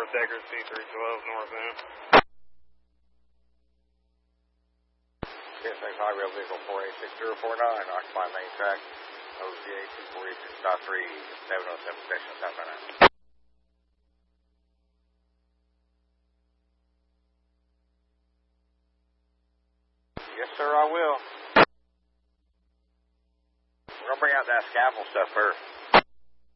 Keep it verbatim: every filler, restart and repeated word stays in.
Deckard C three twelve northbound. ten six High Rail Vehicle four eight six zero four nine, occupy main track, O Z A two four eight six three, seven oh seven station, South Carolina. Yes, sir, I will. We're going to bring out that scaffold stuff first.